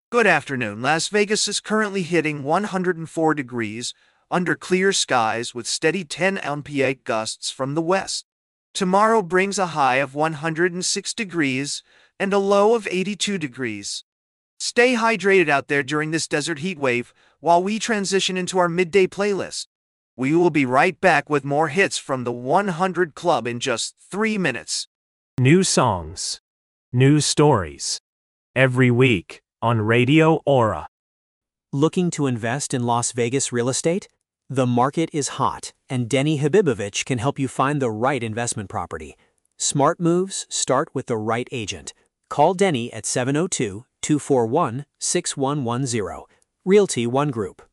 Good afternoon. Las Vegas is currently hitting 104 degrees under clear skies with steady 10 mph gusts from the west. Tomorrow brings a high of 106 degrees and a low of 82 degrees. Stay hydrated out there during this desert heat wave while we transition into our midday playlist. We will be right back with more hits from the 100 Club in just 3 minutes. New songs, new stories. Every week on Radio Aura. Looking to invest in Las Vegas real estate? The market is hot, and Denny Habibovich can help you find the right investment property. Smart moves start with the right agent. Call Denny at 702-241-6110. Realty One Group.